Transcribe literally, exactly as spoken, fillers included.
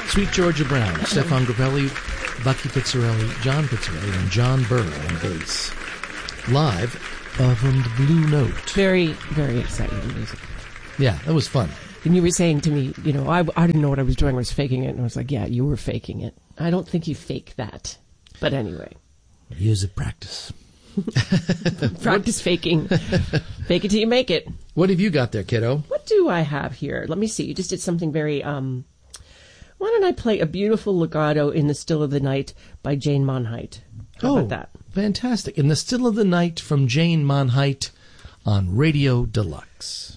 Sweet Georgia Brown, Stefan Grappelli, Bucky Pizzarelli, John Pizzarelli, and John Burr on bass. Live uh, from the Blue Note. Very, very exciting music. Yeah, that was fun. And you were saying to me, you know, I, I didn't know what I was doing. I was faking it. And I was like, yeah, you were faking it. I don't think you fake that. But anyway. Years of practice. Practice faking. Fake it till you make it. What have you got there, kiddo? What do I have here? Let me see. You just did something very... um. Why don't I play A Beautiful Legato in the Still of the Night by Jane Monheit? How oh, about that? Fantastic. In the Still of the Night from Jane Monheit on Radio Deluxe.